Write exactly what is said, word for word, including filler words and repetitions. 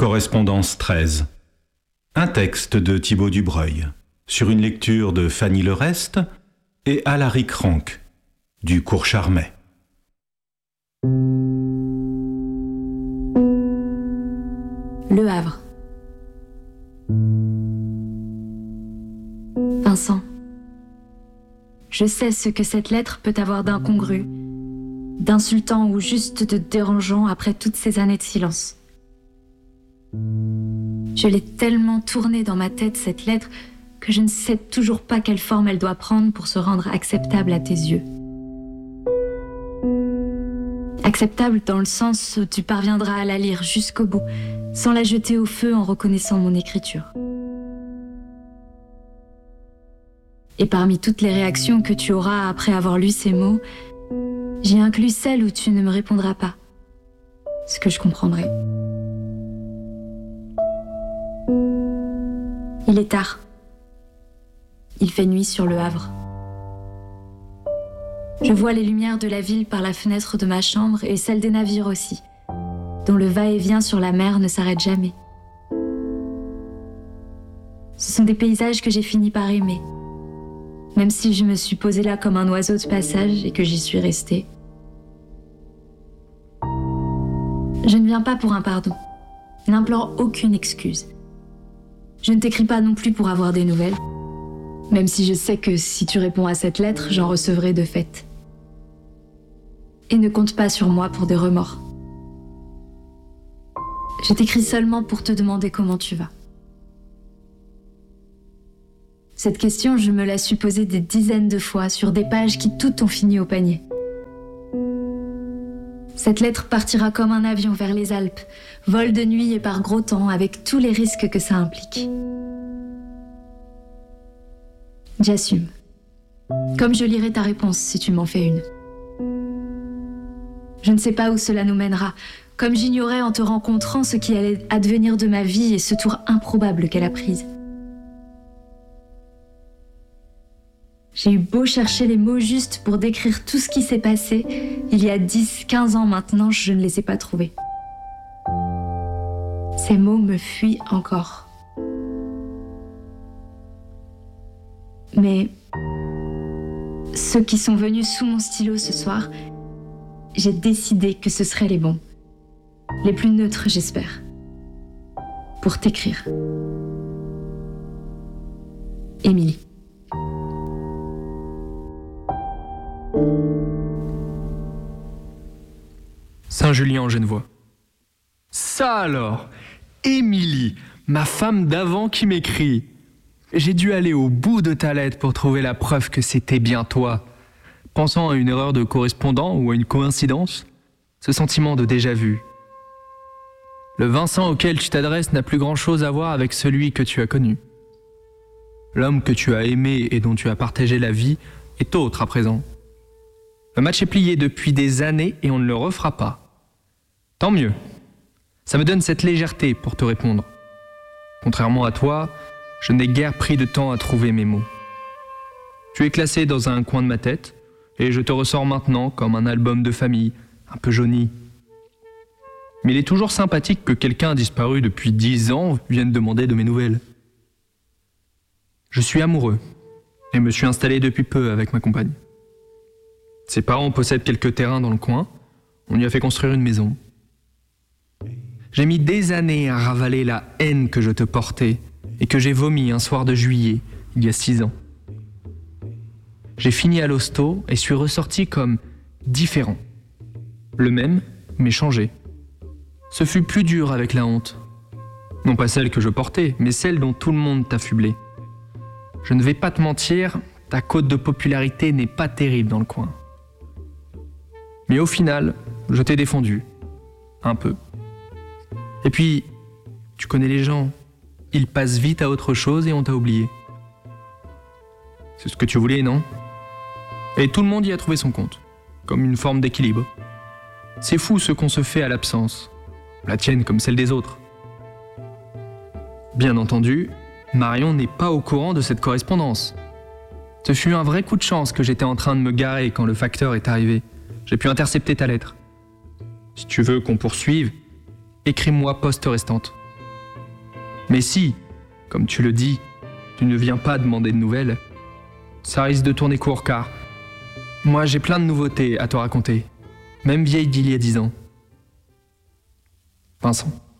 Correspondance treize. Un texte de Thibaut Dubreuil, sur une lecture de Fanny Lereste et Alaric Ranck, du Cours Charmet. Le Havre. Vincent, je sais ce que cette lettre peut avoir d'incongru, d'insultant ou juste de dérangeant après toutes ces années de silence. Je l'ai tellement tournée dans ma tête, cette lettre, que je ne sais toujours pas quelle forme elle doit prendre pour se rendre acceptable à tes yeux. Acceptable dans le sens où tu parviendras à la lire jusqu'au bout, sans la jeter au feu en reconnaissant mon écriture. Et parmi toutes les réactions que tu auras après avoir lu ces mots, j'ai inclus celle où tu ne me répondras pas, ce que je comprendrai. Il est tard. Il fait nuit sur le Havre. Je vois les lumières de la ville par la fenêtre de ma chambre et celles des navires aussi, dont le va-et-vient sur la mer ne s'arrête jamais. Ce sont des paysages que j'ai fini par aimer, même si je me suis posée là comme un oiseau de passage et que j'y suis restée. Je ne viens pas pour un pardon, n'implore aucune excuse. Je ne t'écris pas non plus pour avoir des nouvelles, même si je sais que si tu réponds à cette lettre, j'en recevrai de fait. Et ne compte pas sur moi pour des remords. Je t'écris seulement pour te demander comment tu vas. Cette question, je me la suis posée des dizaines de fois sur des pages qui toutes ont fini au panier. Cette lettre partira comme un avion vers les Alpes, vol de nuit et par gros temps, avec tous les risques que ça implique. J'assume. Comme je lirai ta réponse si tu m'en fais une. Je ne sais pas où cela nous mènera, comme j'ignorais en te rencontrant ce qui allait advenir de ma vie et ce tour improbable qu'elle a prise. J'ai eu beau chercher les mots justes pour décrire tout ce qui s'est passé, il y a dix, quinze ans maintenant, je ne les ai pas trouvés. Ces mots me fuient encore. Mais ceux qui sont venus sous mon stylo ce soir, j'ai décidé que ce seraient les bons. Les plus neutres, j'espère. Pour t'écrire. Émilie. Saint-Julien-en-Genevois. Ça alors, Émilie, ma femme d'avant qui m'écrit. J'ai dû aller au bout de ta lettre pour trouver la preuve que c'était bien toi. Pensant à une erreur de correspondant ou à une coïncidence, ce sentiment de déjà-vu. Le Vincent auquel tu t'adresses n'a plus grand-chose à voir avec celui que tu as connu. L'homme que tu as aimé et dont tu as partagé la vie est autre à présent. Le match est plié depuis des années et on ne le refera pas. Tant mieux. Ça me donne cette légèreté pour te répondre. Contrairement à toi, je n'ai guère pris de temps à trouver mes mots. Tu es classé dans un coin de ma tête et je te ressors maintenant comme un album de famille, un peu jauni. Mais il est toujours sympathique que quelqu'un disparu depuis dix ans vienne demander de mes nouvelles. Je suis amoureux et me suis installé depuis peu avec ma compagne. Ses parents possèdent quelques terrains dans le coin. On lui a fait construire une maison. J'ai mis des années à ravaler la haine que je te portais et que j'ai vomi un soir de juillet, il y a six ans. J'ai fini à l'hosto et suis ressorti comme différent. Le même, mais changé. Ce fut plus dur avec la honte. Non pas celle que je portais, mais celle dont tout le monde t'affublait. Je ne vais pas te mentir, ta cote de popularité n'est pas terrible dans le coin. Mais au final, je t'ai défendu. Un peu. Et puis, tu connais les gens. Ils passent vite à autre chose et on t'a oublié. C'est ce que tu voulais, non ? Et tout le monde y a trouvé son compte. Comme une forme d'équilibre. C'est fou ce qu'on se fait à l'absence. La tienne comme celle des autres. Bien entendu, Marion n'est pas au courant de cette correspondance. Ce fut un vrai coup de chance que j'étais en train de me garer quand le facteur est arrivé. J'ai pu intercepter ta lettre. Si tu veux qu'on poursuive, écris-moi poste restante. Mais si, comme tu le dis, tu ne viens pas demander de nouvelles, ça risque de tourner court car moi j'ai plein de nouveautés à te raconter, même vieilles d'il y a dix ans. Vincent.